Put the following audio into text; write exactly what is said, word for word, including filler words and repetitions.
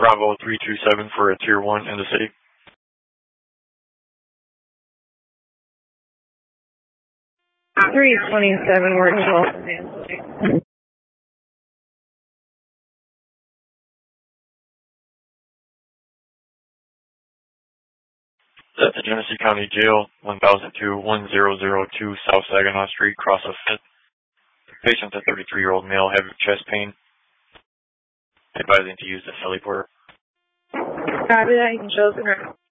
Bravo three two seven for a tier one in the city. three twenty-seven, we're twelve. That's the Genesee County Jail, one thousand two, one thousand two South Saginaw Street, cross of fifth. Patient's a thirty-three-year-old male having chest pain. Advising to use the celly porter. Copy that, you can show us the